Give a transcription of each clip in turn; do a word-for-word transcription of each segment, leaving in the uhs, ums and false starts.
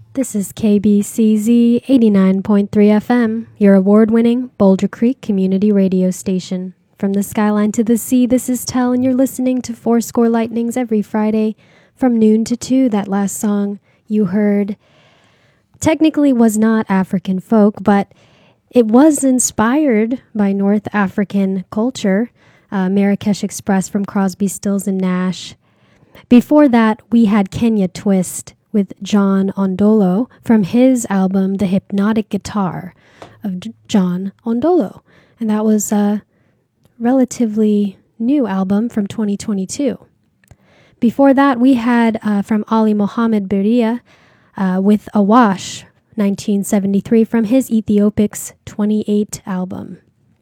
This is K B C Z eighty-nine point three F M, your award-winning Boulder Creek community radio station. From the skyline to the sea, this is Tell, and you're listening to Four Score Lightnings every Friday from noon to two. That last song you heard technically was not African folk, but it was inspired by North African culture. Uh, Marrakesh Express from Crosby, Stills and Nash. Before that, we had Kenya Twist with John Ondolo from his album The Hypnotic Guitar of J- John Ondolo. And that was a relatively new album from twenty twenty-two. Before that, we had uh, from Ali Mohammed Beria uh, with Awash, nineteen seventy-three, from his Ethiopics twenty-eight album.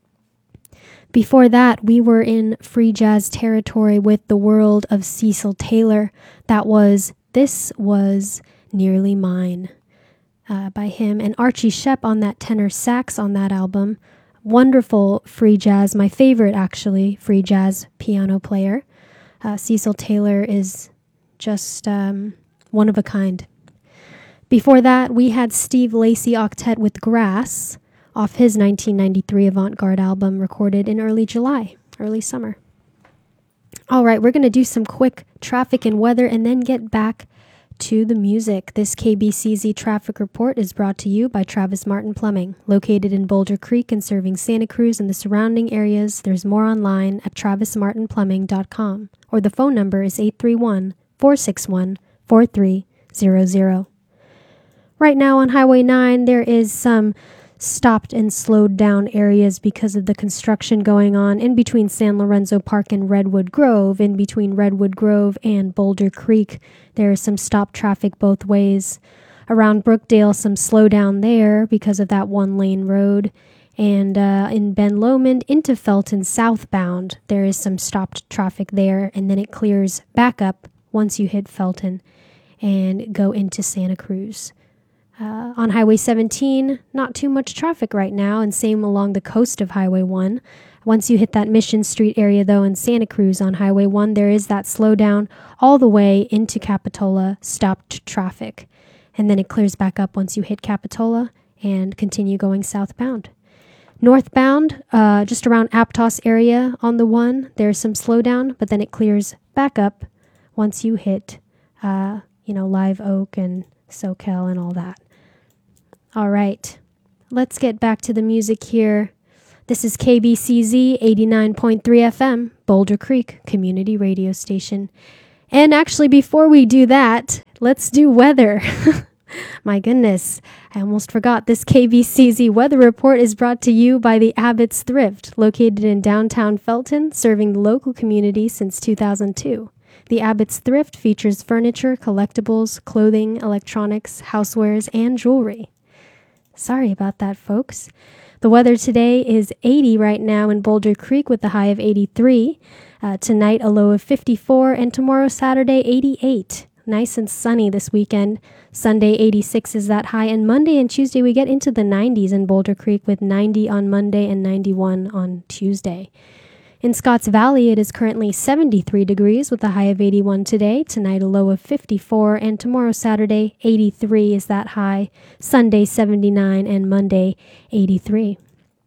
Before that, we were in free jazz territory with The World of Cecil Taylor. That was This Was Nearly Mine uh, by him. And Archie Shepp on that tenor sax on that album. Wonderful free jazz, my favorite actually, free jazz piano player. Uh, Cecil Taylor is just um, one of a kind. Before that, we had Steve Lacy Octet with Grass off his nineteen ninety-three Avant-Garde album recorded in early July, early summer. All right, we're going to do some quick traffic and weather and then get back to the music. This K B C Z traffic report is brought to you by Travis Martin Plumbing. Located in Boulder Creek and serving Santa Cruz and the surrounding areas, there's more online at travis martin plumbing dot com, or the phone number is eight three one, four six one, four three zero zero. Right now on Highway nine, there is some stopped and slowed down areas because of the construction going on in between San Lorenzo Park and Redwood Grove. In between Redwood Grove and Boulder Creek, there is some stopped traffic both ways. Around Brookdale, some slowdown there because of that one-lane road. And uh, in Ben Lomond into Felton southbound, there is some stopped traffic there, and then it clears back up once you hit Felton and go into Santa Cruz. Uh, on Highway seventeen, not too much traffic right now, and same along the coast of Highway one. Once you hit that Mission Street area, though, in Santa Cruz on Highway one, there is that slowdown all the way into Capitola, stopped traffic. And then it clears back up once you hit Capitola and continue going southbound. Northbound, uh, just around Aptos area on the one, there's some slowdown, but then it clears back up once you hit, uh, you know, Live Oak and SoCal and all that. All right, let's get back to the music here. This is K B C Z eighty-nine point three F M, Boulder Creek Community Radio Station. And actually, before we do that, let's do weather. My goodness, I almost forgot. This K B C Z weather report is brought to you by the Abbott's Thrift, located in downtown Felton, serving the local community since two thousand two. The Abbott's Thrift features furniture, collectibles, clothing, electronics, housewares, and jewelry. Sorry about that, folks. The weather today is eighty right now in Boulder Creek with a high of eighty-three. Uh, tonight, a low of fifty-four, and tomorrow, Saturday, eighty-eight. Nice and sunny this weekend. Sunday, eighty-six is that high, and Monday and Tuesday, we get into the nineties in Boulder Creek with ninety on Monday and ninety-one on Tuesday. In Scotts Valley, it is currently seventy-three degrees with a high of eighty-one today. Tonight, a low of fifty-four, and tomorrow, Saturday, eighty-three is that high. Sunday, seventy-nine, and Monday, eighty-three.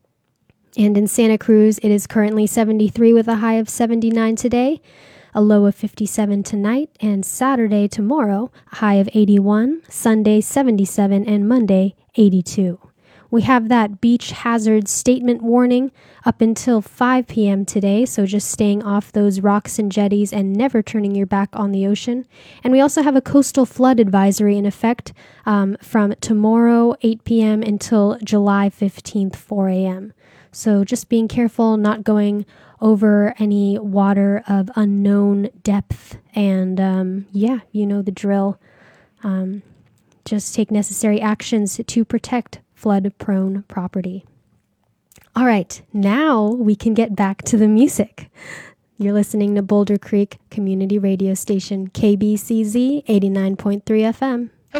And in Santa Cruz, it is currently seventy-three with a high of seventy-nine today, a low of fifty-seven tonight, and Saturday, tomorrow, a high of eighty-one, Sunday, seventy-seven, and Monday, eighty-two. We have that beach hazard statement warning up until five p.m. today, so just staying off those rocks and jetties and never turning your back on the ocean. And we also have a coastal flood advisory in effect um, from tomorrow, eight p.m. until July fifteenth, four a.m. So just being careful, not going over any water of unknown depth. And um, yeah, you know the drill. Um, just take necessary actions to protect flood-prone property. All right, now we can get back to the music. You're listening to Boulder Creek Community Radio Station, K B C Z eighty-nine point three F M.